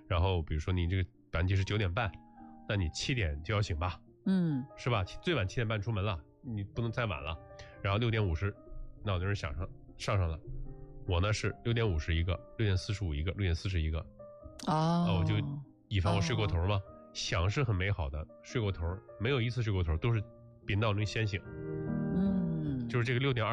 然后比如说你这个班级是9点半，那你7点就要醒吧，是吧？最晚7点半出门了，你不能再晚了。然后6点50闹铃响上了，我呢是6点50一个，6点45一个，6点40一个。我就以防我睡过头嘛。想是很美好的，睡过头没有一次睡过头，都是比闹铃先醒。就是这个6点